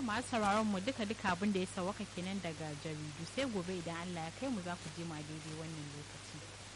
masu sauraron mu duka abin da ya sawaka kenan daga jaridu sai gobe idan Allah ya kai mu za ku je ma daidai wannan lokaci.